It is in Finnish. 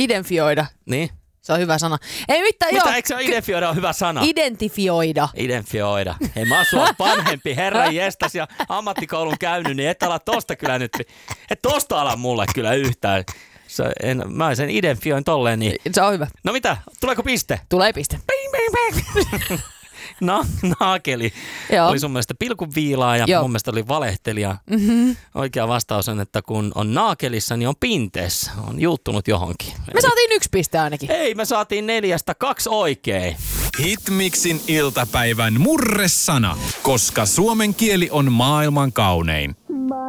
Identifioida. Niin? Se on hyvä sana. Ei mitään, Mitä, joo. eikö se ole identifioida on hyvä sana? Identifioida. Identifioida. Hei, mä oon sua vanhempi herran jestas ja ammattikoulun käynyt, niin et ala tosta kyllä nyt. Et tosta ala mulle kyllä yhtään. Mä sen identifioin tolleen niin. Se on hyvä. No mitä, tuleeko piste? Tulee piste. Bing, bing, bing. No, naakeli. Joo. Oli sun mielestä pilkunviilaa ja mun mielestä oli valehtelija. Oikea vastaus on, että kun on naakelissa, niin on pinteessä. On juuttunut johonkin. Me saatiin 1 piste ainakin. Ei, me saatiin 4 2 oikein. Hitmixin iltapäivän murresana, koska suomen kieli on maailman kaunein.